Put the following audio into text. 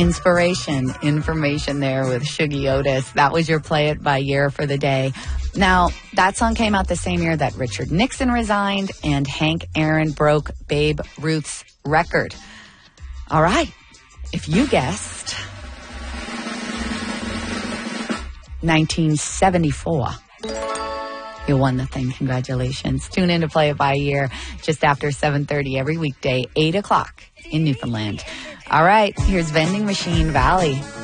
Inspiration, information there with Shuggie Otis. That was your Play It by Year for the day. Now, that song came out the same year that Richard Nixon resigned and Hank Aaron broke Babe Ruth's record. All right. If you guessed 1974, you won the thing. Congratulations. Tune in to Play It by Year just after 7:30 every weekday, 8 o'clock in Newfoundland. All right, here's Vending Machine Valley.